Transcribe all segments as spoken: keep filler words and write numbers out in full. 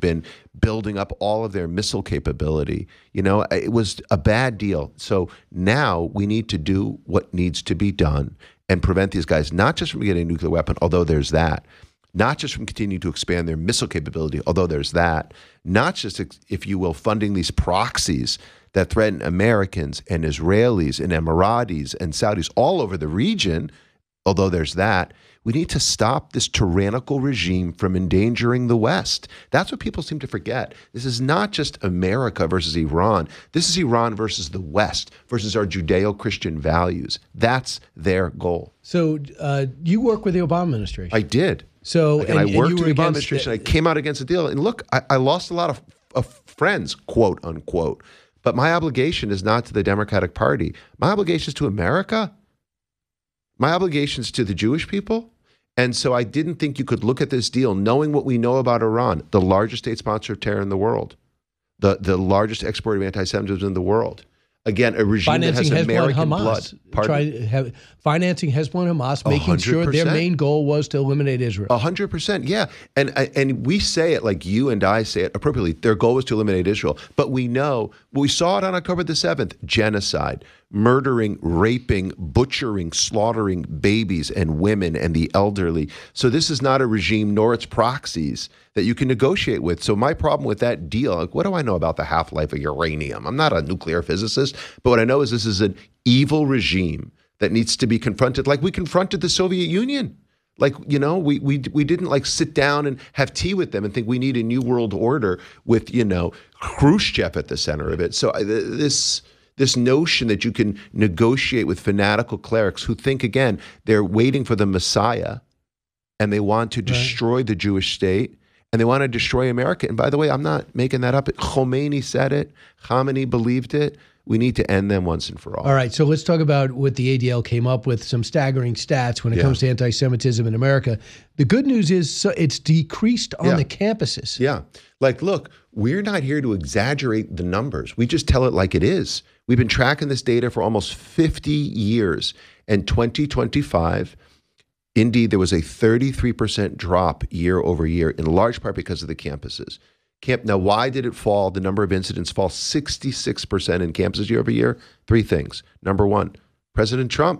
been building up all of their missile capability. You know, it was a bad deal. So now we need to do what needs to be done and prevent these guys not just from getting a nuclear weapon, although there's that, not just from continuing to expand their missile capability, although there's that, not just, if you will, funding these proxies that threaten Americans and Israelis and Emiratis and Saudis all over the region, although there's that. We need to stop this tyrannical regime from endangering the West. That's what people seem to forget. This is not just America versus Iran. This is Iran versus the West, versus our Judeo-Christian values. That's their goal. So uh, you work with the Obama administration. I did. So and, and I worked with the Obama administration. The, I came out against the deal. And look, I, I lost a lot of, of friends, quote unquote. But my obligation is not to the Democratic Party. My obligation is to America. My obligation is to the Jewish people. And so I didn't think you could look at this deal, knowing what we know about Iran, the largest state sponsor of terror in the world, the, the largest exporter of anti-Semitism in the world. Again, a regime financing that has Hezbollah American Hamas. blood. Pardon? Try, have, financing Hezbollah and Hamas, making one hundred percent. Sure their main goal was to eliminate Israel. A hundred percent, yeah. And and we say it like you and I say it appropriately. Their goal was to eliminate Israel. But we know, we saw it on October the seventh, genocide, murdering, raping, butchering, slaughtering babies and women and the elderly. So this is not a regime, nor its proxies, that you can negotiate with. So my problem with that deal, like, what do I know about the half-life of uranium? I'm not a nuclear physicist, but what I know is this is an evil regime that needs to be confronted like we confronted the Soviet Union. Like, you know, we we we didn't like sit down and have tea with them and think we need a new world order with, you know, Khrushchev at the center of it. So uh, this this notion that you can negotiate with fanatical clerics who think, again, they're waiting for the Messiah and they want to destroy right. the Jewish state and they want to destroy America. And by the way, I'm not making that up. Khomeini said it. Khamenei believed it. We need to end them once and for all. All right, so let's talk about what the A D L came up with, some staggering stats when it yeah. comes to anti-Semitism in America. The good news is it's decreased on yeah. the campuses. Yeah. Like, look, we're not here to exaggerate the numbers. We just tell it like it is. We've been tracking this data for almost fifty years. And twenty twenty-five, indeed, there was a thirty-three percent drop year over year, in large part because of the campuses. Camp, now, why did it fall? The number of incidents fall sixty-six percent in campuses year over year? Three things. Number one, President Trump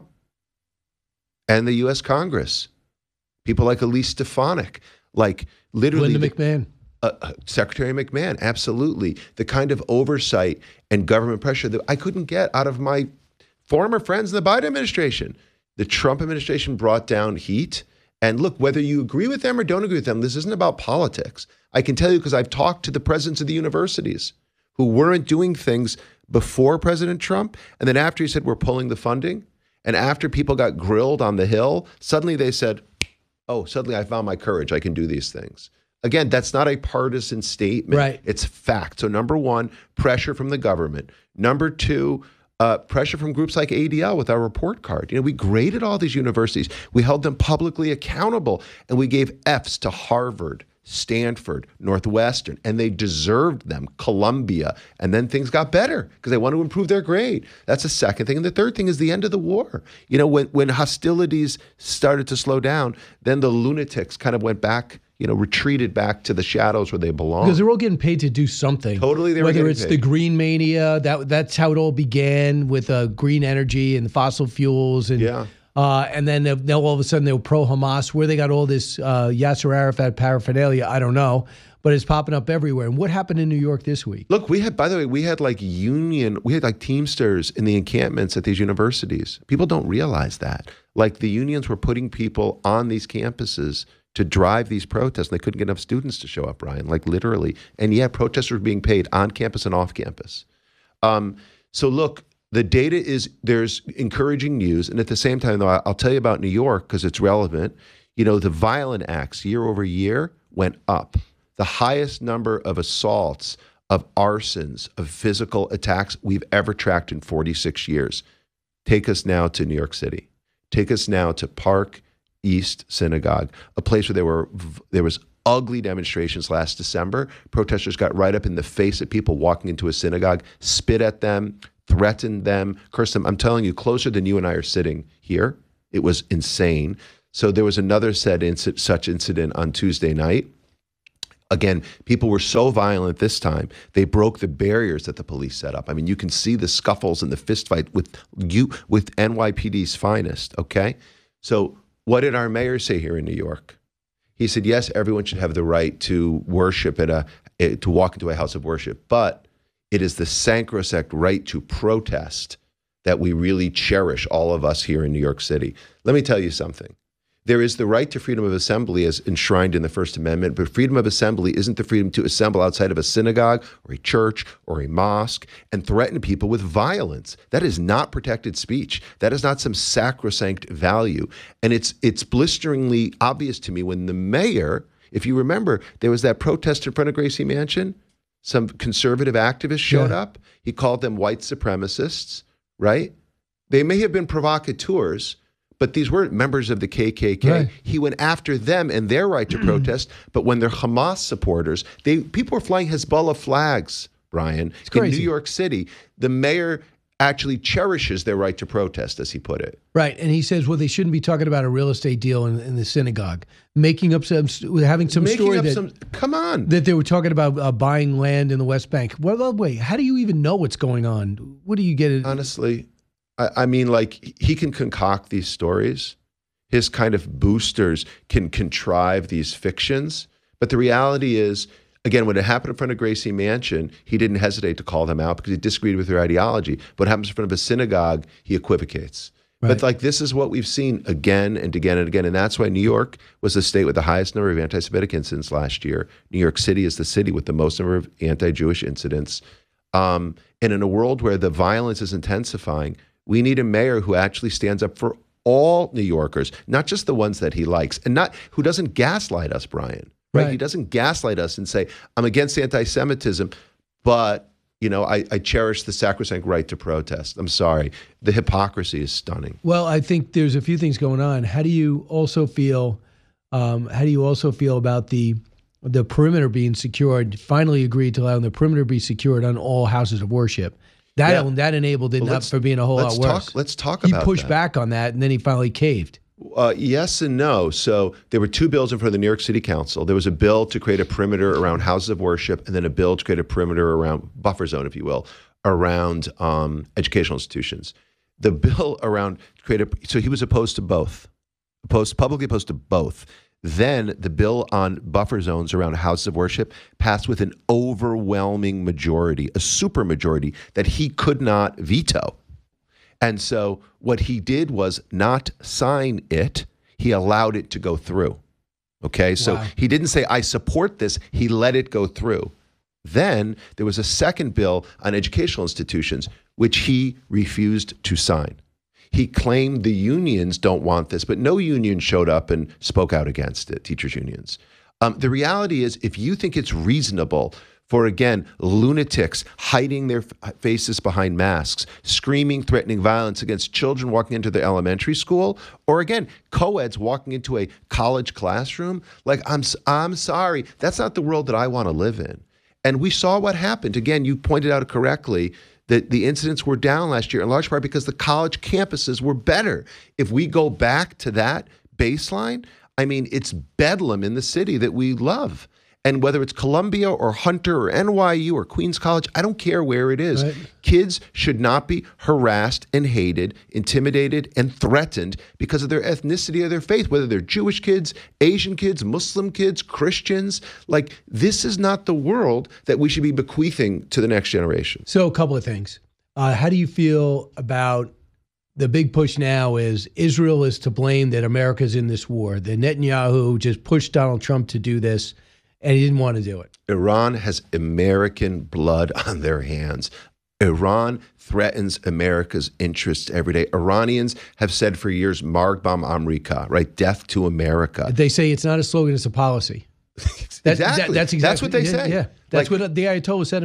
and the U S Congress. People like Elise Stefanik, like literally. Linda McMahon. Uh, uh, Secretary McMahon, absolutely. The kind of oversight and government pressure that I couldn't get out of my former friends in the Biden administration. The Trump administration brought down heat. And look, whether you agree with them or don't agree with them, this isn't about politics. I can tell you because I've talked to the presidents of the universities who weren't doing things before President Trump. And then after he said, we're pulling the funding, and after people got grilled on the Hill, suddenly they said, oh, suddenly I found my courage. I can do these things. Again, that's not a partisan statement. Right. It's fact. So number one, pressure from the government. Number two, Uh, pressure from groups like A D L with our report card. You know, we graded all these universities. We held them publicly accountable, and we gave F's to Harvard, Stanford, Northwestern, and they deserved them, Columbia. And then things got better because they want to improve their grade. That's the second thing. And the third thing is the end of the war. You know, when, when hostilities started to slow down, then the lunatics kind of went back, you know, retreated back to the shadows where they belong. Because they're all getting paid to do something. Totally, they were Whether getting it's paid. the green mania, that that's how it all began with uh, green energy and fossil fuels, and Yeah. uh, and then they all of a sudden they were pro-Hamas. Where they got all this uh, Yasser Arafat paraphernalia, I don't know, but it's popping up everywhere. And what happened in New York this week? Look, we had, by the way, we had like union, we had like Teamsters in the encampments at these universities. People don't realize that. Like the unions were putting people on these campuses to drive these protests, and they couldn't get enough students to show up, Ryan, like literally. And yeah, protesters were being paid on campus and off campus. Um, so look, the data is, there's encouraging news. And at the same time, though, I'll tell you about New York because it's relevant. You know, the violent acts year over year went up. The highest number of assaults, of arsons, of physical attacks we've ever tracked in forty-six years. Take us now to New York City. Take us now to Park East Synagogue, a place where there were there was ugly demonstrations last December. Protesters got right up in the face of people walking into a synagogue, spit at them, threatened them, cursed them. I'm telling you, closer than you and I are sitting here. It was insane. So there was another said inc- such incident on Tuesday night. Again, people were so violent this time, they broke the barriers that the police set up. I mean, you can see the scuffles and the fistfight with you with N Y P D's finest, okay? So what did our mayor say here in New York? He said, yes, everyone should have the right to worship at a, to walk into a house of worship, but it is the sacrosanct right to protest that we really cherish, all of us here in New York City. Let me tell you something. There is the right to freedom of assembly as enshrined in the First Amendment, but freedom of assembly isn't the freedom to assemble outside of a synagogue or a church or a mosque and threaten people with violence. That is not protected speech. That is not some sacrosanct value. And it's it's blisteringly obvious to me when the mayor, if you remember, there was that protest in front of Gracie Mansion. Some conservative activists showed Yeah. up. He called them white supremacists, right? They may have been provocateurs, but these weren't members of the K K K. Right. He went after them and their right to protest. But when they're Hamas supporters, they people were flying Hezbollah flags, Brian, in crazy. New York City. The mayor actually cherishes their right to protest, as he put it. Right, and he says, well, they shouldn't be talking about a real estate deal in, in the synagogue, making up some, having some Making story up that, some, come on. that they were talking about uh, buying land in the West Bank. Well, well, wait, how do you even know what's going on? What do you get? It? Honestly, I, I mean, like, he can concoct these stories. His kind of boosters can contrive these fictions. But the reality is, again, when it happened in front of Gracie Mansion, he didn't hesitate to call them out because he disagreed with their ideology. But what happens in front of a synagogue, he equivocates. Right. But like, this is what we've seen again and again and again. And that's why New York was the state with the highest number of anti-Semitic incidents last year. New York City is the city with the most number of anti-Jewish incidents. Um, and in a world where the violence is intensifying, we need a mayor who actually stands up for all New Yorkers, not just the ones that he likes, and not who doesn't gaslight us, Brian. Right? Right. He doesn't gaslight us and say, I'm against anti-Semitism, but you know, I, I cherish the sacrosanct right to protest. I'm sorry. The hypocrisy is stunning. Well, I think there's a few things going on. How do you also feel? Um, how do you also feel about the the perimeter being secured? Finally, agreed to allow the perimeter be secured on all houses of worship. That Yeah. that enabled it Well, not let's- for being a whole let's lot worse. talk- let's talk he about pushed that. back on that, and then he finally caved. Uh, yes and no. So there were two bills in front of the New York City Council. There was a bill to create a perimeter around houses of worship, and then a bill to create a perimeter around buffer zone, if you will, around um, educational institutions. The bill around create a, so he was opposed to both, opposed publicly opposed to both. Then the bill on buffer zones around houses of worship passed with an overwhelming majority, a super majority that he could not veto. And so what he did was not sign it, he allowed it to go through. Okay, so Wow. he didn't say, I support this, he let it go through. Then there was a second bill on educational institutions, which he refused to sign. He claimed the unions don't want this, but no union showed up and spoke out against it, teachers' unions. Um, the reality is, if you think it's reasonable for, again, lunatics hiding their f- faces behind masks, screaming, threatening violence against children walking into their elementary school, or again, co-eds walking into a college classroom, like, I'm, s- I'm sorry, that's not the world that I want to live in. And we saw what happened. Again, you pointed out correctly that the incidents were down last year in large part because the college campuses were better. If we go back to that baseline, I mean, it's bedlam in the city that we love. And whether it's Columbia or Hunter or N Y U or Queens College, I don't care where it is. Right. Kids should not be harassed and hated, intimidated and threatened because of their ethnicity or their faith, whether they're Jewish kids, Asian kids, Muslim kids, Christians. Like, this is not the world that we should be bequeathing to the next generation. So a couple of things. Uh, how do you feel about the big push now is Israel is to blame that America's in this war? The Netanyahu just pushed Donald Trump to do this, and he didn't want to do it. Iran has American blood on their hands. Iran threatens America's interests every day. Iranians have said for years, Marg Bam Amerika, right? Death to America. They say it's not a slogan, it's a policy. That- exactly. that- that's exactly That's what they yeah, say. Yeah, that's Like, what the Ayatollah said.